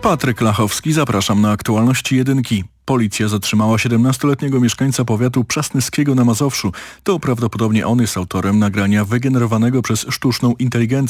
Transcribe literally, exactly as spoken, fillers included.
Patryk Lachowski, zapraszam na aktualności jedynki. Policja zatrzymała siedemnastoletniego mieszkańca powiatu przasnyskiego na Mazowszu. To prawdopodobnie on jest autorem nagrania wygenerowanego przez sztuczną inteligencję.